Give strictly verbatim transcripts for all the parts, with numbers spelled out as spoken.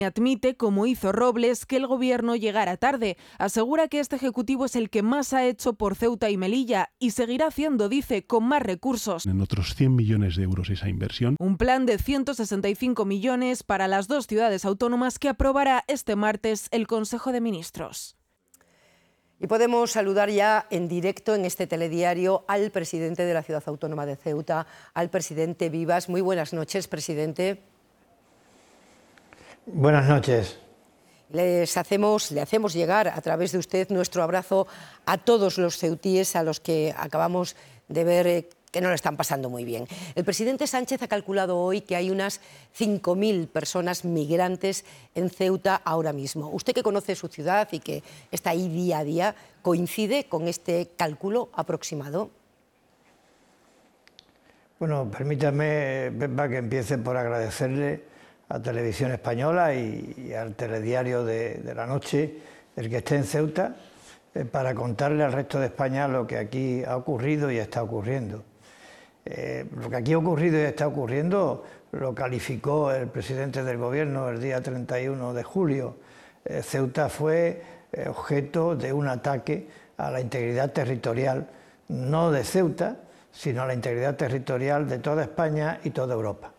Admite, como hizo Robles, que el gobierno llegara tarde. Asegura que este ejecutivo es el que más ha hecho por Ceuta y Melilla y seguirá haciendo, dice, con más recursos. En otros cien millones de euros esa inversión. Un plan de ciento sesenta y cinco millones para las dos ciudades autónomas que aprobará este martes el Consejo de Ministros. Y podemos saludar ya en directo en este telediario al presidente de la Ciudad Autónoma de Ceuta, al presidente Vivas. Muy buenas noches, presidente. Buenas noches. Les hacemos, le hacemos llegar a través de usted nuestro abrazo a todos los ceutíes a los que acabamos de ver eh, que no lo están pasando muy bien. El presidente Sánchez ha calculado hoy que hay unas cinco mil personas migrantes en Ceuta ahora mismo. Usted, que conoce su ciudad y que está ahí día a día, ¿coincide con este cálculo aproximado? Bueno, permítame, Pepa, que empiece por agradecerle a Televisión Española y, y al telediario de, de la noche el que esté en Ceuta eh, para contarle al resto de España lo que aquí ha ocurrido y está ocurriendo. Eh, lo que aquí ha ocurrido y está ocurriendo lo calificó el presidente del gobierno el día treinta y uno de julio. Eh, Ceuta fue eh, objeto de un ataque a la integridad territorial, no de Ceuta, sino a la integridad territorial de toda España y toda Europa.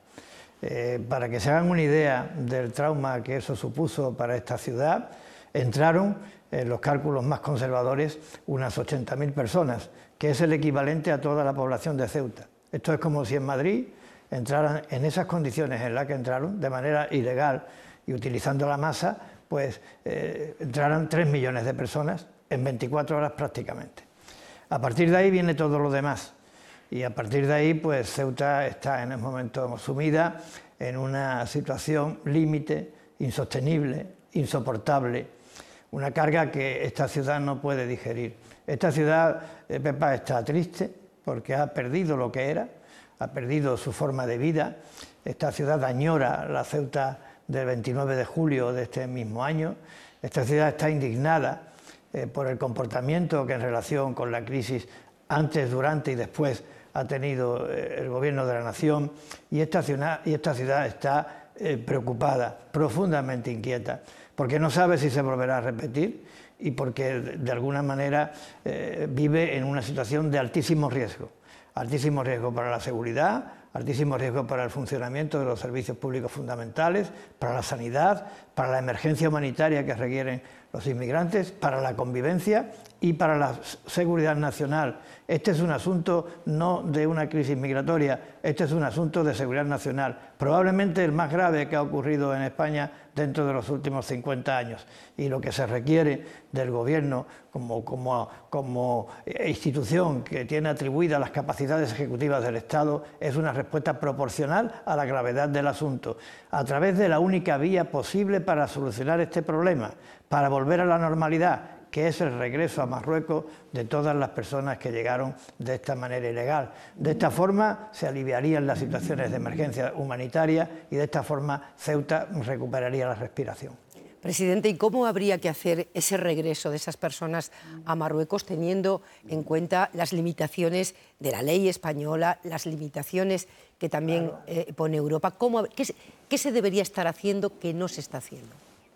Eh, para que se hagan una idea del trauma que eso supuso para esta ciudad, entraron en los cálculos más conservadores unas ochenta mil personas, que es el equivalente a toda la población de Ceuta. Esto es como si en Madrid entraran en esas condiciones en las que entraron, de manera ilegal y utilizando la masa, pues eh, entraran tres millones de personas en veinticuatro horas prácticamente. A partir de ahí viene todo lo demás. Y a partir de ahí, pues Ceuta está en el momento sumida en una situación límite, insostenible, insoportable, una carga que esta ciudad no puede digerir. Esta ciudad, eh, Pepa, está triste porque ha perdido lo que era, ha perdido su forma de vida. Esta ciudad añora la Ceuta del veintinueve de julio de este mismo año. Esta ciudad está indignada eh, por el comportamiento que en relación con la crisis antes, durante y después ha tenido el gobierno de la nación, y esta ciudad, y esta ciudad está eh, preocupada, profundamente inquieta, porque no sabe si se volverá a repetir y porque de, de alguna manera eh, vive en una situación de altísimo riesgo, altísimo riesgo para la seguridad, altísimo riesgo para el funcionamiento de los servicios públicos fundamentales, para la sanidad, para la emergencia humanitaria que requieren los inmigrantes, para la convivencia y para la seguridad nacional. Este es un asunto no de una crisis migratoria, este es un asunto de seguridad nacional, probablemente el más grave que ha ocurrido en España dentro de los últimos cincuenta años. Y lo que se requiere del gobierno como, como, como institución que tiene atribuidas las capacidades ejecutivas del Estado es una respuesta proporcional a la gravedad del asunto, a través de la única vía posible para solucionar este problema, para volver a la normalidad, que es el regreso a Marruecos de todas las personas que llegaron de esta manera ilegal. De esta forma se aliviarían las situaciones de emergencia humanitaria y de esta forma Ceuta recuperaría la respiración. Presidente, ¿y cómo habría que hacer ese regreso de esas personas a Marruecos teniendo en cuenta las limitaciones de la ley española, las limitaciones que también eh, pone Europa? ¿Cómo, qué, ¿Qué se debería estar haciendo que no se está haciendo?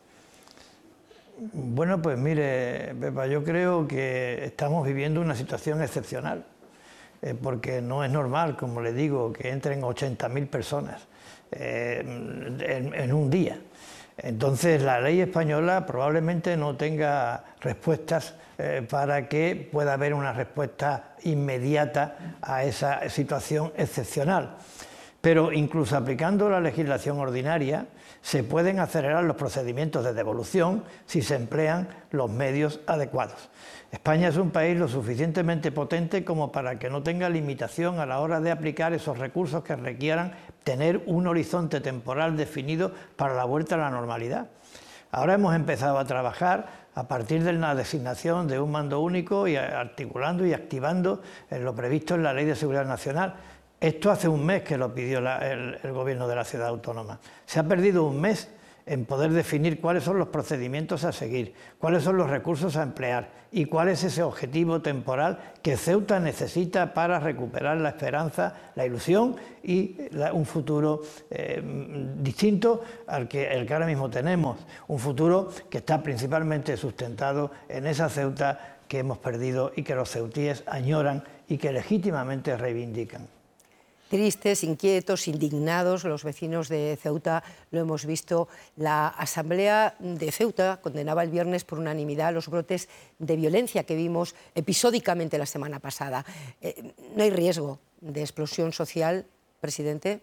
Bueno, pues mire, Pepa, yo creo que estamos viviendo una situación excepcional, eh, porque no es normal, como le digo, que entren ochenta mil personas eh, en, en un día. Entonces, la ley española probablemente no tenga respuestas eh, para que pueda haber una respuesta inmediata a esa situación excepcional. Pero incluso aplicando la legislación ordinaria, se pueden acelerar los procedimientos de devolución si se emplean los medios adecuados. España es un país lo suficientemente potente como para que no tenga limitación a la hora de aplicar esos recursos que requieran tener un horizonte temporal definido para la vuelta a la normalidad. Ahora hemos empezado a trabajar a partir de la designación de un mando único y articulando y activando lo previsto en la Ley de Seguridad Nacional. Esto hace un mes que lo pidió la, el, el gobierno de la ciudad autónoma. Se ha perdido un mes en poder definir cuáles son los procedimientos a seguir, cuáles son los recursos a emplear y cuál es ese objetivo temporal que Ceuta necesita para recuperar la esperanza, la ilusión y la, un futuro eh, distinto al que, el que ahora mismo tenemos, un futuro que está principalmente sustentado en esa Ceuta que hemos perdido y que los ceutíes añoran y que legítimamente reivindican. Tristes, inquietos, indignados, los vecinos de Ceuta, lo hemos visto. La Asamblea de Ceuta condenaba el viernes por unanimidad los brotes de violencia que vimos episódicamente la semana pasada. Eh, ¿No hay riesgo de explosión social, presidente?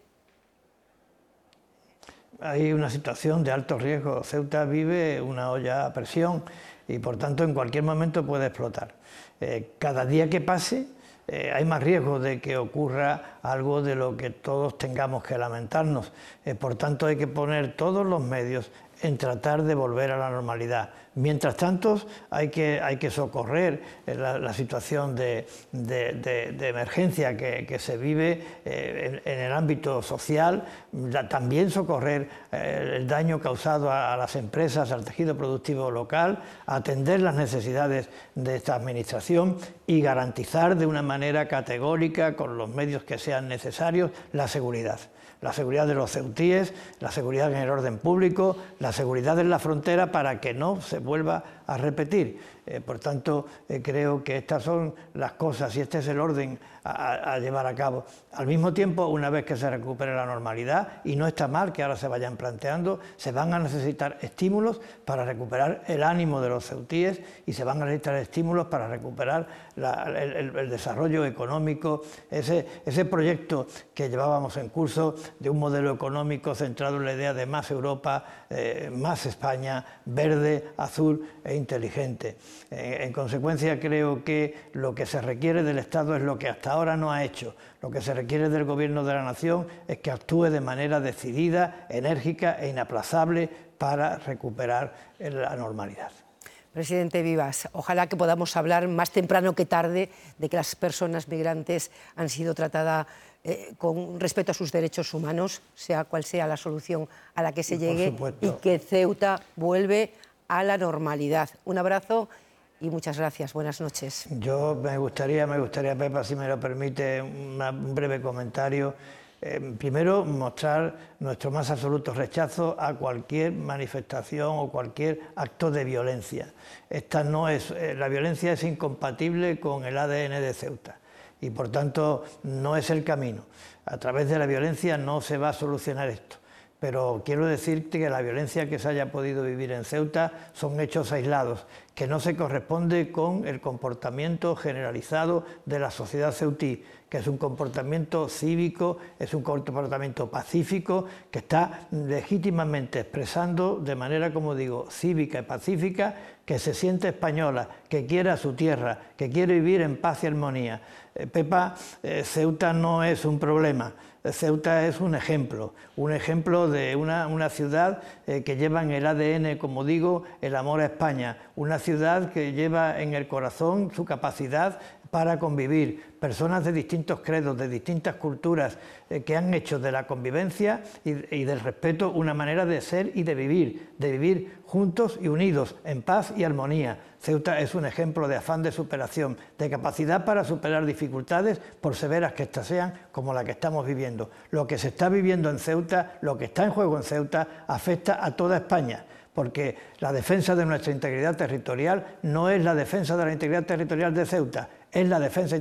Hay una situación de alto riesgo. Ceuta vive una olla a presión y por tanto en cualquier momento puede explotar. Eh, cada día que pase Eh, hay más riesgo de que ocurra algo de lo que todos tengamos que lamentarnos. Eh, por tanto, hay que poner todos los medios en tratar de volver a la normalidad. Mientras tanto, hay que, hay que socorrer la, la situación de, de, de, de emergencia que, que se vive eh, en, en el ámbito social, también socorrer eh, el daño causado a, a las empresas, al tejido productivo local, atender las necesidades de esta administración y garantizar de una manera categórica, con los medios que sean necesarios, la seguridad. La seguridad de los ceutíes, la seguridad en el orden público, la seguridad en la frontera para que no se vuelva a repetir. Eh, por tanto, eh, creo que estas son las cosas y este es el orden a, a llevar a cabo. Al mismo tiempo, una vez que se recupere la normalidad, y no está mal que ahora se vayan planteando, se van a necesitar estímulos para recuperar el ánimo de los ceutíes y se van a necesitar estímulos para recuperar la, el, el, el desarrollo económico, ese, ese proyecto que llevábamos en curso de un modelo económico centrado en la idea de más Europa, eh, más España, verde, azul e inteligente. Eh, en consecuencia, creo que lo que se requiere del Estado es lo que hasta ahora no ha hecho. Lo que se requiere del Gobierno de la Nación es que actúe de manera decidida, enérgica e inaplazable para recuperar la normalidad. Presidente Vivas, ojalá que podamos hablar más temprano que tarde de que las personas migrantes han sido tratadas eh, con respeto a sus derechos humanos, sea cual sea la solución a la que se llegue, y que Ceuta vuelve a la normalidad. Un abrazo y muchas gracias. Buenas noches. Yo me gustaría, me gustaría, Pepa, si me lo permite, una, un breve comentario. Eh, primero, mostrar nuestro más absoluto rechazo a cualquier manifestación o cualquier acto de violencia. Esta no es, eh, la violencia es incompatible con el A D N de Ceuta y, por tanto, no es el camino. A través de la violencia no se va a solucionar esto. Pero quiero decirte que la violencia que se haya podido vivir en Ceuta son hechos aislados, que no se corresponde con el comportamiento generalizado de la sociedad ceutí, que es un comportamiento cívico, es un comportamiento pacífico, que está legítimamente expresando de manera, como digo, cívica y pacífica, que se siente española, que quiere a su tierra, que quiere vivir en paz y armonía. Eh, Pepa, eh, Ceuta no es un problema. Ceuta es un ejemplo, un ejemplo de una, una ciudad eh, que lleva en el A D N, como digo, el amor a España, una ciudad que lleva en el corazón su capacidad para convivir, personas de distintos credos, de distintas culturas, eh, que han hecho de la convivencia y, y del respeto una manera de ser y de vivir, de vivir juntos y unidos, en paz y armonía. Ceuta es un ejemplo de afán de superación, de capacidad para superar dificultades, por severas que éstas sean, como la que estamos viviendo. Lo que se está viviendo en Ceuta, lo que está en juego en Ceuta, afecta a toda España, porque la defensa de nuestra integridad territorial no es la defensa de la integridad territorial de Ceuta, es la defensa,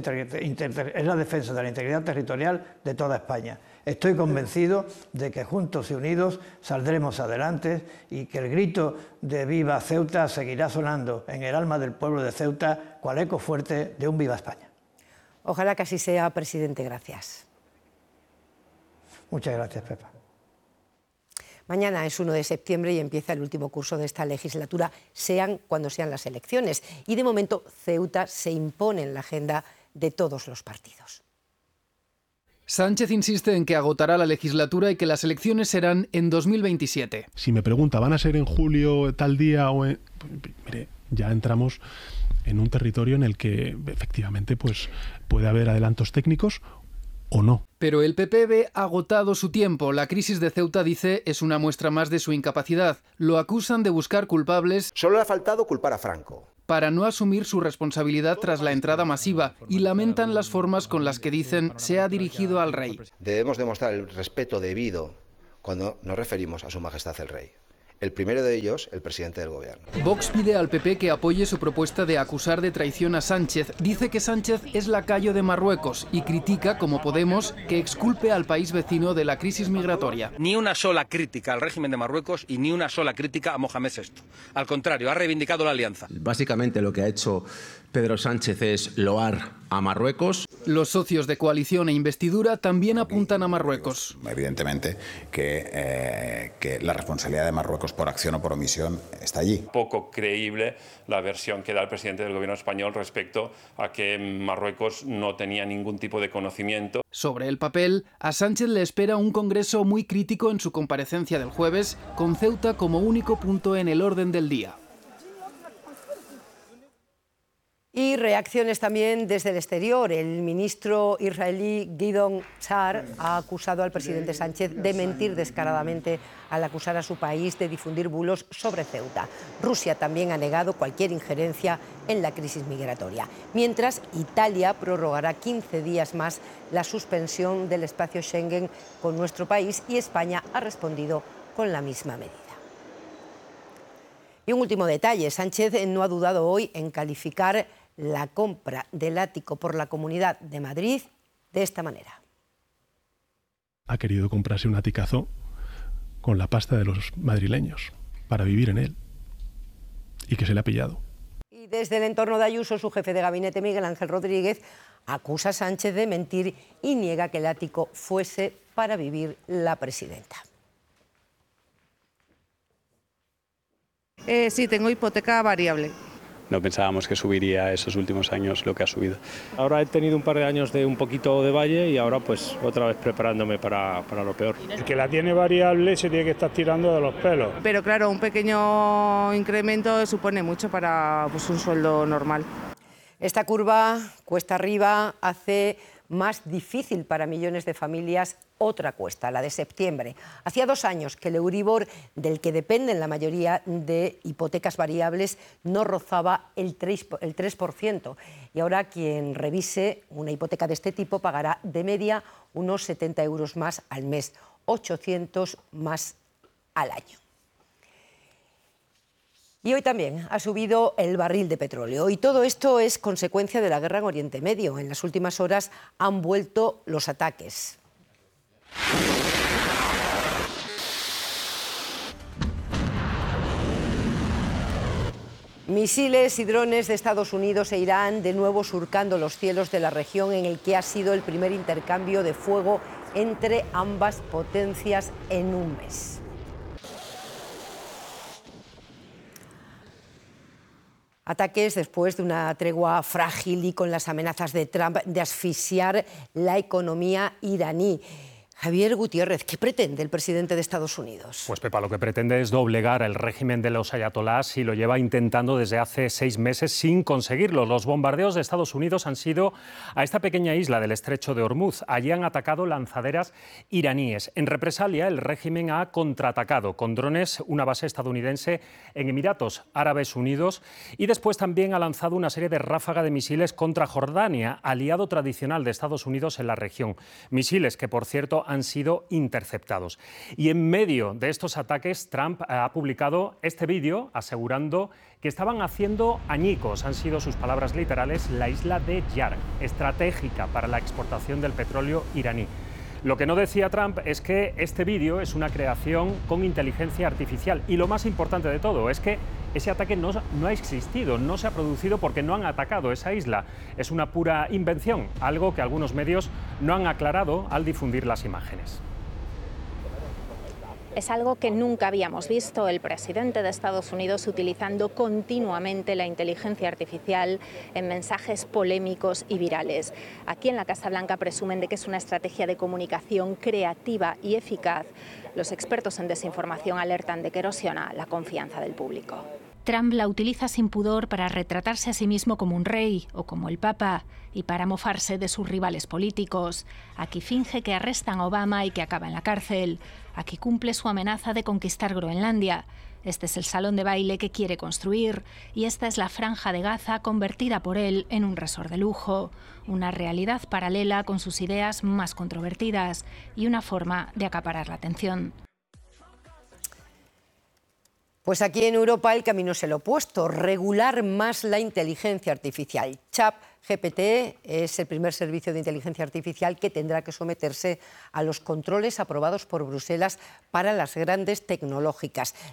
es la defensa de la integridad territorial de toda España. Estoy convencido de que juntos y unidos saldremos adelante y que el grito de Viva Ceuta seguirá sonando en el alma del pueblo de Ceuta, cual eco fuerte de un Viva España. Ojalá que así sea, presidente. Gracias. Muchas gracias, Pepa. Mañana es uno de septiembre y empieza el último curso de esta legislatura, sean cuando sean las elecciones. Y de momento Ceuta se impone en la agenda de todos los partidos. Sánchez insiste en que agotará la legislatura y que las elecciones serán en dos mil veintisiete. Si me pregunta, ¿van a ser en julio tal día o en...? Mire, ya entramos en un territorio en el que efectivamente pues, puede haber adelantos técnicos o no. Pero el P P ve agotado su tiempo. La crisis de Ceuta, dice, es una muestra más de su incapacidad. Lo acusan de buscar culpables. Solo le ha faltado culpar a Franco. Para no asumir su responsabilidad tras la entrada masiva, y lamentan las formas con las que dicen se ha dirigido al rey. Debemos demostrar el respeto debido cuando nos referimos a Su Majestad el Rey. El primero de ellos, el presidente del gobierno. Vox pide al P P que apoye su propuesta de acusar de traición a Sánchez. Dice que Sánchez es lacayo de Marruecos y critica, como Podemos, que exculpe al país vecino de la crisis migratoria. Ni una sola crítica al régimen de Marruecos y ni una sola crítica a Mohamed sexto. Al contrario, ha reivindicado la alianza. Básicamente lo que ha hecho Pedro Sánchez es loar a Marruecos. Los socios de coalición e investidura también apuntan a Marruecos. Evidentemente que, eh, que la responsabilidad de Marruecos por acción o por omisión está allí. Poco creíble la versión que da el presidente del gobierno español respecto a que Marruecos no tenía ningún tipo de conocimiento. Sobre el papel, a Sánchez le espera un congreso muy crítico en su comparecencia del jueves, con Ceuta como único punto en el orden del día. Y reacciones también desde el exterior. El ministro israelí Gideon Sa'ar ha acusado al presidente Sánchez de mentir descaradamente al acusar a su país de difundir bulos sobre Ceuta. Rusia también ha negado cualquier injerencia en la crisis migratoria. Mientras, Italia prorrogará quince días más la suspensión del espacio Schengen con nuestro país y España ha respondido con la misma medida. Y un último detalle. Sánchez no ha dudado hoy en calificar la compra del ático por la Comunidad de Madrid de esta manera. Ha querido comprarse un aticazo con la pasta de los madrileños para vivir en él y que se le ha pillado. Y desde el entorno de Ayuso, su jefe de gabinete, Miguel Ángel Rodríguez, acusa a Sánchez de mentir y niega que el ático fuese para vivir la presidenta. Eh, sí, tengo hipoteca variable. No pensábamos que subiría esos últimos años lo que ha subido. Ahora he tenido un par de años de un poquito de valle y ahora pues otra vez preparándome para, para lo peor. El que la tiene variable se tiene que estar tirando de los pelos. Pero claro, un pequeño incremento supone mucho para pues, un sueldo normal. Esta curva, cuesta arriba, hace más difícil para millones de familias otra cuesta, la de septiembre. Hacía dos años que el Euribor, del que dependen la mayoría de hipotecas variables, no rozaba el tres por ciento. Y ahora quien revise una hipoteca de este tipo pagará de media unos setenta euros más al mes, ochocientos más al año. Y hoy también ha subido el barril de petróleo. Y todo esto es consecuencia de la guerra en Oriente Medio. En las últimas horas han vuelto los ataques. Misiles y drones de Estados Unidos e Irán de nuevo surcando los cielos de la región en el que ha sido el primer intercambio de fuego entre ambas potencias en un mes. Ataques después de una tregua frágil y con las amenazas de Trump de asfixiar la economía iraní. Javier Gutiérrez, ¿qué pretende el presidente de Estados Unidos? Pues Pepa, lo que pretende es doblegar el régimen de los ayatolás y lo lleva intentando desde hace seis meses sin conseguirlo. Los bombardeos de Estados Unidos han sido a esta pequeña isla del estrecho de Hormuz. Allí han atacado lanzaderas iraníes. En represalia, el régimen ha contraatacado con drones una base estadounidense en Emiratos Árabes Unidos y después también ha lanzado una serie de ráfagas de misiles contra Jordania, aliado tradicional de Estados Unidos en la región. Misiles que, por cierto, han sido interceptados. Y en medio de estos ataques, Trump ha publicado este vídeo asegurando que estaban haciendo añicos, han sido sus palabras literales, la isla de Yarg, estratégica para la exportación del petróleo iraní. Lo que no decía Trump es que este vídeo es una creación con inteligencia artificial y lo más importante de todo es que ese ataque no, no ha existido, no se ha producido porque no han atacado esa isla. Es una pura invención, algo que algunos medios no han aclarado al difundir las imágenes. Es algo que nunca habíamos visto, el presidente de Estados Unidos utilizando continuamente la inteligencia artificial en mensajes polémicos y virales. Aquí en la Casa Blanca presumen de que es una estrategia de comunicación creativa y eficaz. Los expertos en desinformación alertan de que erosiona la confianza del público. Trump la utiliza sin pudor para retratarse a sí mismo como un rey o como el Papa y para mofarse de sus rivales políticos. Aquí finge que arrestan a Obama y que acaba en la cárcel. Aquí cumple su amenaza de conquistar Groenlandia. Este es el salón de baile que quiere construir y esta es la franja de Gaza convertida por él en un resort de lujo. Una realidad paralela con sus ideas más controvertidas y una forma de acaparar la atención. Pues aquí en Europa el camino es el opuesto, regular más la inteligencia artificial. ChatGPT es el primer servicio de inteligencia artificial que tendrá que someterse a los controles aprobados por Bruselas para las grandes tecnológicas.